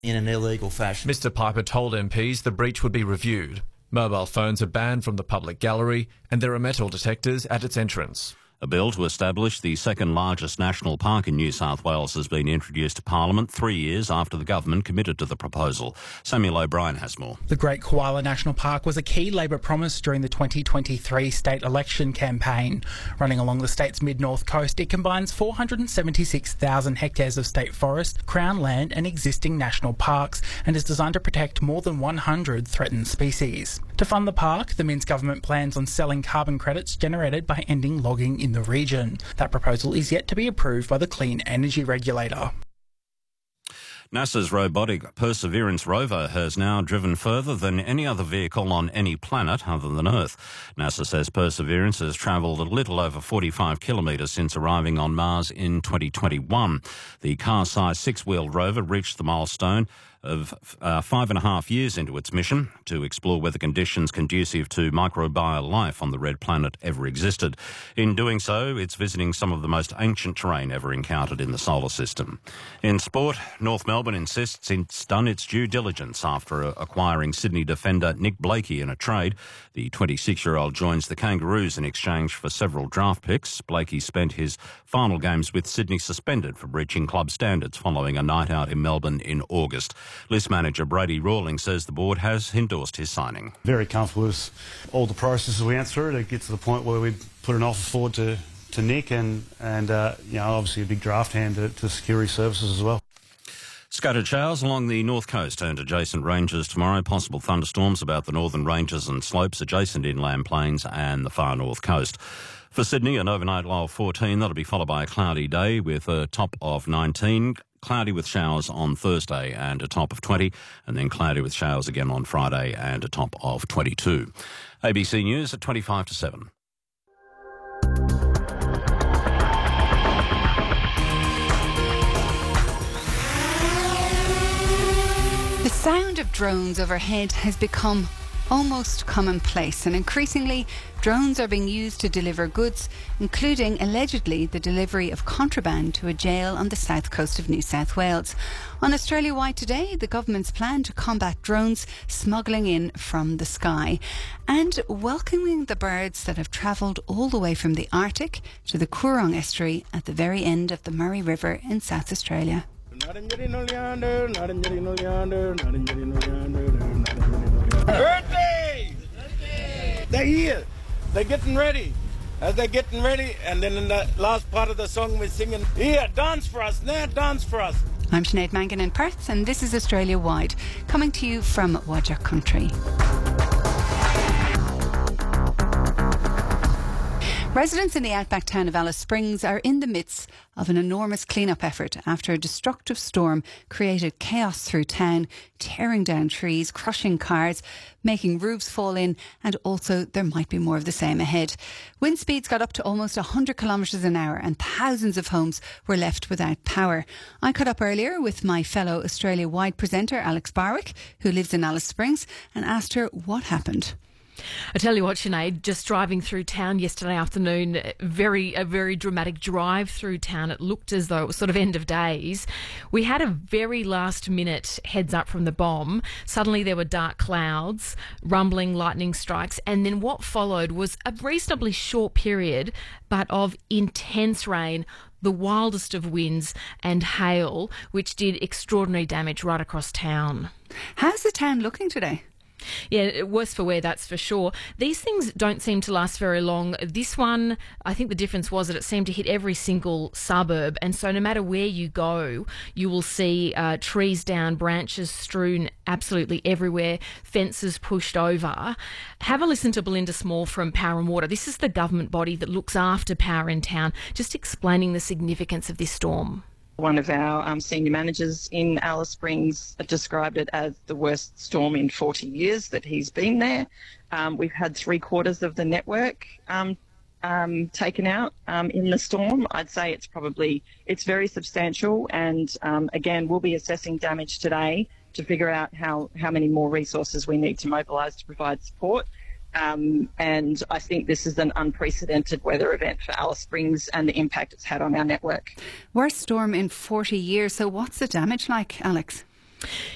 in an illegal fashion. Mr Piper told MPs the breach would be reviewed. Mobile phones are banned from the public gallery and there are metal detectors at its entrance. A bill to establish the second largest national park in New South Wales has been introduced to Parliament 3 years after the government committed to the proposal. Samuel O'Brien has more. The Great Koala National Park was a key Labor promise during the 2023 state election campaign. Running along the state's mid-north coast, it combines 476,000 hectares of state forest, crown land and existing national parks and is designed to protect more than 100 threatened species. To fund the park, the Minns government plans on selling carbon credits generated by ending logging in the region. That proposal is yet to be approved by the Clean Energy Regulator. NASA's robotic Perseverance rover has now driven further than any other vehicle on any planet other than Earth. NASA says Perseverance has travelled a little over 45 kilometres since arriving on Mars in 2021. The car-sized six-wheeled rover reached the milestone of 5.5 years into its mission to explore whether conditions conducive to microbial life on the red planet ever existed. In doing so, it's visiting some of the most ancient terrain ever encountered in the solar system. In sport, North Melbourne insists it's done its due diligence after acquiring Sydney defender Nick Blakey in a trade. The 26-year-old joins the Kangaroos in exchange for several draft picks. Blakey spent his final games with Sydney suspended for breaching club standards following a night out in Melbourne in August. List manager Brady Rawlings says the board has endorsed his signing. Very comfortable with all the processes we went through to get to the point where we put an offer forward to Nick and obviously a big draft hand to security services as well. Scattered showers along the north coast and adjacent ranges tomorrow. Possible thunderstorms about the northern ranges and slopes, adjacent inland plains and the far north coast. For Sydney, an overnight low of 14. That'll be followed by a cloudy day with a top of 19. Cloudy with showers on Thursday and a top of 20, and then cloudy with showers again on Friday and a top of 22. ABC News at 25 to 7. The sound of drones overhead has become almost commonplace, and increasingly drones are being used to deliver goods, including allegedly the delivery of contraband to a jail on the south coast of New South Wales. On Australia Wide today, the government's plan to combat drones smuggling in from the sky and welcoming the birds that have travelled all the way from the Arctic to the Coorong estuary at the very end of the Murray River in South Australia. Birthday! They're here. They're getting ready. As they're getting ready, and then in the last part of the song we're singing, here, dance for us, now dance for us. I'm Sinead Mangan in Perth, and this is Australia Wide, coming to you from Whadjuk Country. Residents in the outback town of Alice Springs are in the midst of an enormous clean-up effort after a destructive storm created chaos through town, tearing down trees, crushing cars, making roofs fall in, and also there might be more of the same ahead. Wind speeds got up to almost 100 kilometres an hour and thousands of homes were left without power. I caught up earlier with my fellow Australia-wide presenter Alex Barwick, who lives in Alice Springs, and asked her what happened. I tell you what, Sinead, just driving through town yesterday afternoon, a very dramatic drive through town. It looked as though it was sort of end of days. We had a very last minute heads up from the bomb. Suddenly there were dark clouds, rumbling, lightning strikes, and then what followed was a reasonably short period, but of intense rain, the wildest of winds and hail, which did extraordinary damage right across town. How's the town looking today? Yeah, worse for wear, that's for sure. These things don't seem to last very long. This one, I think the difference was that it seemed to hit every single suburb, and so no matter where you go, you will see trees down, branches strewn absolutely everywhere, fences pushed over. Have a listen to Belinda Small from Power and Water. This is the government body that looks after power in town, just explaining the significance of this storm. One of our senior managers in Alice Springs described it as the worst storm in 40 years that he's been there. We've had 3/4 of the network taken out in the storm. I'd say it's very substantial, and again, we'll be assessing damage today to figure out how many more resources we need to mobilise to provide support. And I think this is an unprecedented weather event for Alice Springs and the impact it's had on our network. Worst storm in 40 years. So what's the damage like, Alex?